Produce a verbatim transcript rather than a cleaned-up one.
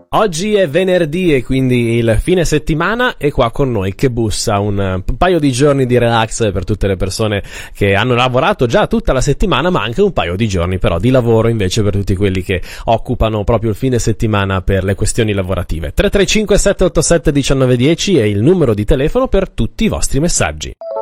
Oggi è venerdì e quindi il fine settimana e qua con noi che bussa un paio di giorni di relax per tutte le persone che hanno lavorato già tutta la settimana, ma anche un paio di giorni però di lavoro invece per tutti quelli che occupano proprio il fine settimana per le questioni lavorative. tre tre cinque sette otto sette uno nove uno zero è il numero di telefono per tutti i vostri messaggi.